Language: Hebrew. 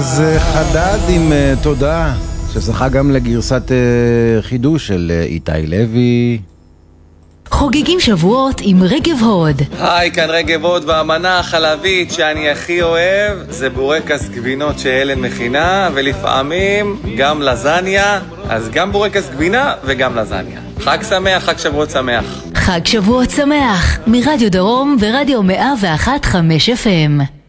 זה חדד עם תודה, שזכה גם לגרסת חידוש של איתי לוי. חוגגים שבועות עם רגב הוד. היי, כאן רגב הוד, והמנה החלבית שאני הכי אוהב זה בורקס גבינות שאלן מכינה, ולפעמים גם לזניה, אז גם בורקס גבינה וגם לזניה. חג שמח, חג שבועות שמח. חג שבועות שמח, מרדיו דרום ורדיו 101.5 FM.